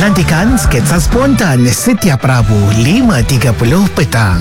Nantikan sketsa spontan setiap Rabu 5.30 petang.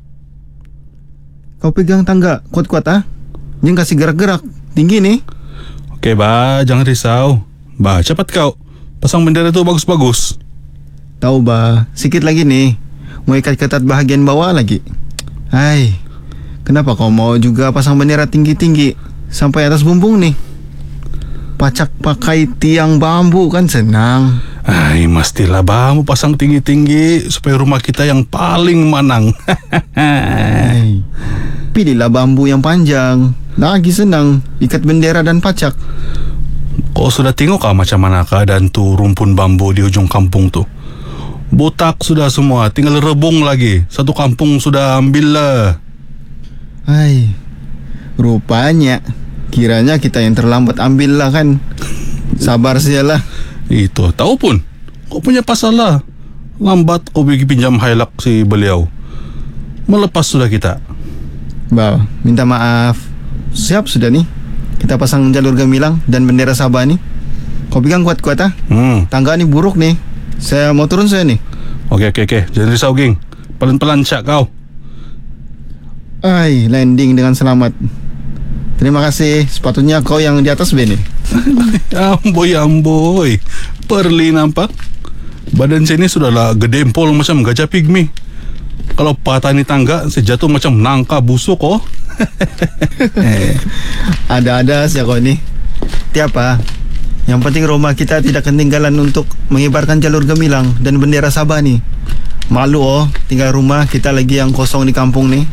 Kau pegang tangga kuat-kuat ah. Jangan kasih gerak-gerak. Tinggi nih. Okey, Bah. Jangan risau. Bah, cepat kau. Pasang bendera tu bagus-bagus. Tahu bah, sikit lagi nih. Mau ikat ketat bahagian bawah lagi. Hai, kenapa kau mau juga pasang bendera tinggi-tinggi sampai atas bumbung nih? Pacak pakai tiang bambu kan senang. Ai, mestilah Bah mau pasang tinggi-tinggi supaya rumah kita yang paling manang. Hai, pilihlah bambu yang panjang. Lagi senang ikat bendera dan pacak. Kau sudah tengok macam mana keadaan tu rumpun bambu di ujung kampung tu? Botak sudah semua, tinggal rebung lagi. Satu kampung sudah ambil lah. Hai, rupanya kiranya kita yang terlambat ambil lah kan. Sabar sajalah. Itu, tahu pun. Kau punya pasal lah. Lambat kau pergi pinjam hilak si beliau. Melepas sudah kita. Bah, minta maaf. Siap sudah nih. Kita pasang jalur gemilang dan bendera Sabah nih. Kau pegang kuat-kuat ah. Tangga nih buruk nih. Saya mau turun saya nih. Okey. Jangan risau, geng. Pelan-pelan syak kau. Ai, landing dengan selamat. Terima kasih. Sepatutnya kau yang di atas Ben nih. Amboi. Perli nampak. Badan saya ni sudahlah gede empol macam gajah pigmi. Kalau patah ni tangga, saya jatuh macam nangka busuk oh. Ada-ada sih kau ni. Tiapa. Yang penting rumah kita tidak ketinggalan untuk mengibarkan jalur gemilang dan bendera Sabah nih. Malu oh, tinggal rumah kita lagi yang kosong di kampung nih.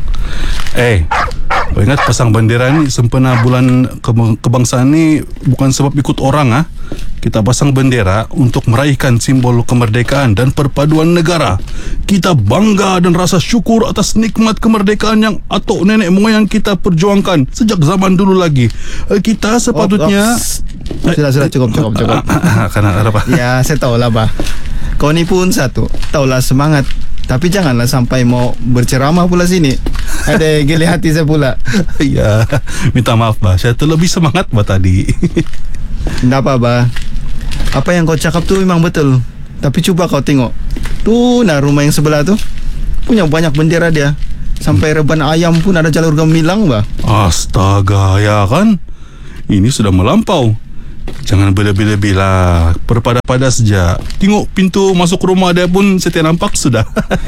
Kau ingat pasang bendera ni sempena bulan kebangsaan ni bukan sebab ikut orang ah. Kita pasang bendera untuk meraihkan simbol kemerdekaan dan perpaduan negara. Kita bangga dan rasa syukur atas nikmat kemerdekaan yang atuk nenek moyang kita perjuangkan sejak zaman dulu lagi. Kita sepatutnya Sudah cukup. Karena apa? Ya, saya tahulah bah. Kau ni pun satu. Tahulah semangat. Tapi janganlah sampai mau berceramah pula sini. Ada geli hati saya pula. Ya, minta maaf bah. Saya terlebih semangat bah tadi. Tidak apa bah. Apa yang kau cakap tu memang betul. Tapi coba kau tengok. Tu nah rumah yang sebelah tu punya banyak bendera dia. Sampai reban ayam pun ada jalur gemilang bah. Astaga, ya kan? Ini sudah melampau. Jangan berlebih-lebih lah. Perpada-pada saja. Tengok pintu masuk rumah dia pun saya nampak sudah.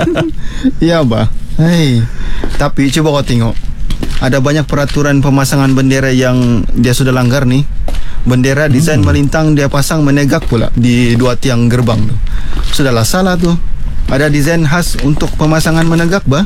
Ya bah. Hai. Tapi coba kau tengok. Ada banyak peraturan pemasangan bendera yang dia sudah langgar nih. Bendera desain melintang dia pasang menegak pula di dua tiang gerbang tu. Sudahlah salah tu. Ada desain khas untuk pemasangan menegak bah.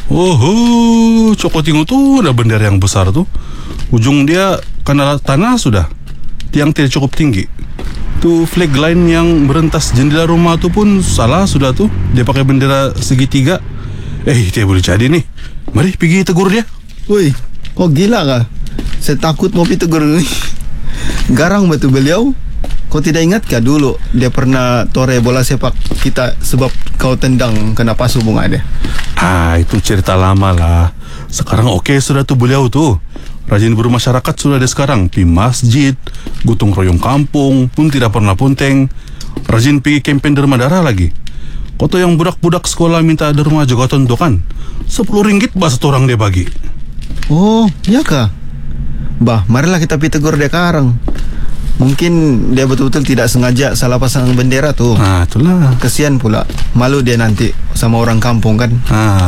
Coko tengok tu ada bendera yang besar tu. Ujung dia kena tanah sudah. Tiang tidak cukup tinggi. Tu flag line yang merentas jendela rumah tu pun salah sudah tu. Dia pakai bendera segitiga. Dia boleh jadi nih. Mari pergi tegur dia. Woi, kau gila kah? Saya takut mau pergi tegur ni. Garang betul beliau. Kau tidak ingat kah dulu dia pernah tore bola sepak kita sebab kau tendang kena pasu bunga dia? Itu cerita lama lah. Sekarang okey sudah tu beliau tu. Rajin bermasyarakat sudah ada sekarang. Pergi masjid, gotong royong kampung, pun tidak pernah punteng. Rajin pergi kempen derma darah lagi. Kau tahu yang budak-budak sekolah minta derma juga tontokan. RM10 bah satu orang dia bagi. Oh, ya kah? Bah, marilah kita pergi tegur dia sekarang. Mungkin dia betul-betul tidak sengaja salah pasang bendera tu. Itulah. Kesian pula. Malu dia nanti sama orang kampung kan.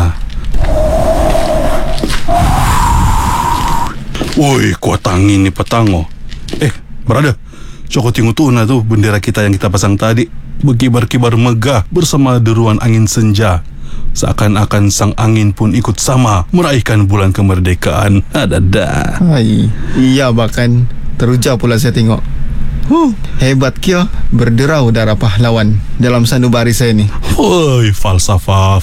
Woi, kuat angin ni petango. Berada. Coba tengok tu nah tu bendera kita yang kita pasang tadi. Berkibar-kibar megah bersama deruan angin senja. Seakan-akan sang angin pun ikut sama meraihkan bulan kemerdekaan. Ada. Hai, iya bahkan teruja pula saya tengok. Hebat kio berderau darah pahlawan dalam sanubari saya ni. Woi, falsafah.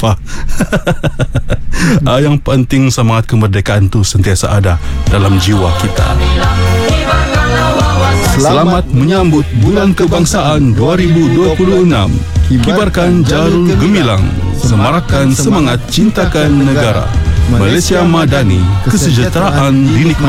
Yang penting semangat kemerdekaan tu sentiasa ada dalam jiwa kita. Selamat menyambut Bulan Kebangsaan 2026. Kibarkan jalur gemilang, semarakkan semangat cintakan negara. Malaysia Madani, kesejahteraan dinikmati.